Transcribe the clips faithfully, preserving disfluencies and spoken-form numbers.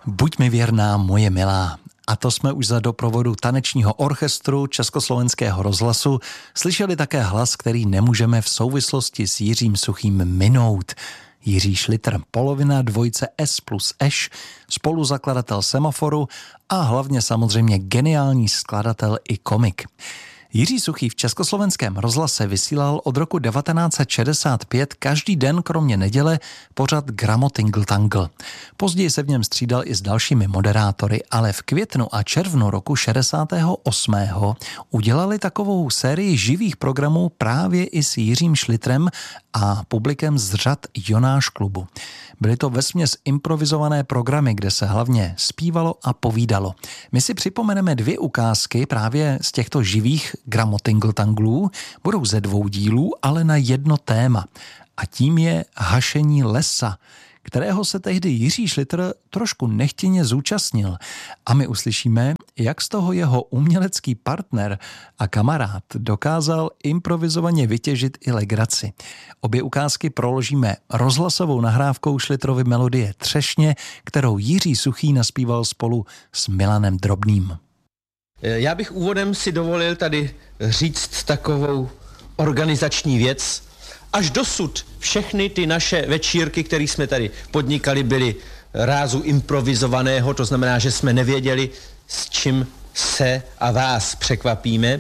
Buď mi věrná, moje milá. A to jsme už za doprovodu tanečního orchestru Československého rozhlasu slyšeli také hlas, který nemůžeme v souvislosti s Jiřím Suchým minout. Jiří Šlitr, polovina dvojice S plus Eš, spoluzakladatel Semaforu a hlavně samozřejmě geniální skladatel i komik. Jiří Suchý v Československém rozhlase vysílal od roku devatenáct set šedesát pět každý den kromě neděle pořad Gramotingl Tangl. Později se v něm střídal i s dalšími moderátory, ale v květnu a červnu roku šedesátého osmého udělali takovou sérii živých programů právě i s Jiřím Šlitrem a publikem z řad Jonáš klubu. Byly to vesměs improvizované programy, kde se hlavně zpívalo a povídalo. My si připomeneme dvě ukázky právě z těchto živých Gramotingl Tanglů. Budou ze dvou dílů, ale na jedno téma. A tím je hašení lesa, kterého se tehdy Jiří Šlitr trošku nechtěně zúčastnil. A my uslyšíme, jak z toho jeho umělecký partner a kamarád dokázal improvizovaně vytěžit i legraci. Obě ukázky proložíme rozhlasovou nahrávkou Šlitrovy melodie Třešně, kterou Jiří Suchý naspíval spolu s Milanem Drobným. Já bych úvodem si dovolil tady říct takovou organizační věc. Až dosud všechny ty naše večírky, které jsme tady podnikali, byly rázu improvizovaného, to znamená, že jsme nevěděli, s čím se a vás překvapíme.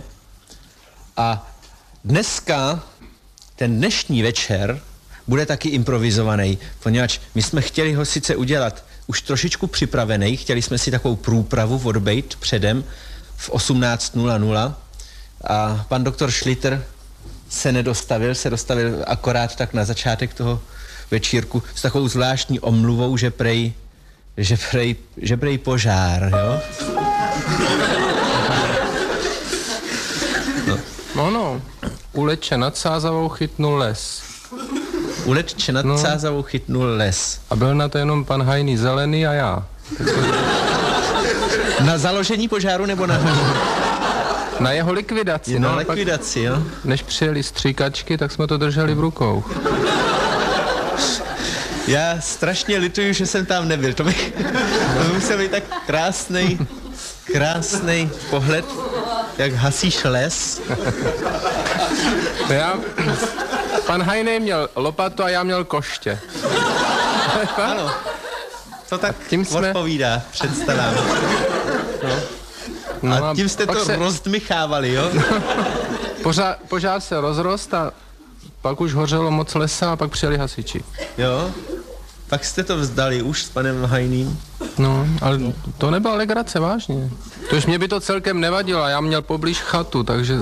A dneska, ten dnešní večer, bude taky improvizovaný, poněvadž my jsme chtěli ho sice udělat už trošičku připravený, chtěli jsme si takovou průpravu odbejt předem v osmnáct nula nula a pan doktor Šlitr se nedostavil, se dostavil akorát tak na začátek toho večírku s takovou zvláštní omluvou, že prej, že prej, že prej požár, jo? No, no, no. Uleče nad Sázavou chytnul les. Uleče nad no. Sázavou chytnul les. A byl na to jenom pan Hajný Zelený a já. Na založení požáru nebo na... Na jeho likvidaci. Na no, likvidaci, jo. Než přijeli stříkačky, tak jsme to drželi v rukou. Já strašně lituju, že jsem tam nebyl. To by, to by musel být tak krásnej, krásnej pohled, jak hasíš les. Já, pan Hajnej měl lopatu a já měl koště. Ano, to tak tím jsme... odpovídá představám. No. No a tím jste to se... rozdmychávali, jo? Požár, požár se rozrost a pak už hořelo moc lesa a pak přijeli hasiči. Jo? Pak jste to vzdali už s panem Hajným? No, ale to nebyla legrace, vážně. Tož mě by to celkem nevadilo, já měl poblíž chatu, takže...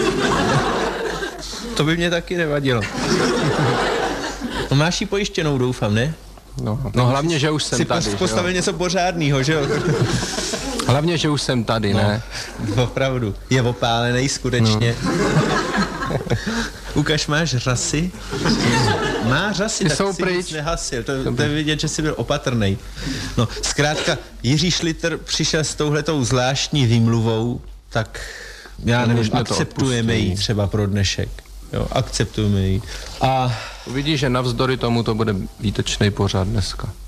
To by mě taky nevadilo. No máš ji pojištěnou, doufám, ne? No, no hlavně, že už jsem si tady. Si postavil něco pořádnýho, že jo? Hlavně, že už jsem tady, no, ne? Opravdu. Je opálený skutečně. No. Ukaž, máš řasy? Má řasy, ty tak jsou si pryč. Nic nehasil. To, to je vidět, že jsi byl opatrnej. No, zkrátka, Jiří Šlitr přišel s touhletou zvláštní výmluvou, tak já nevím, akceptujeme ji třeba pro dnešek. Jo, akceptujeme ji. A uvidíš, že navzdory tomu to bude výtečný pořád dneska.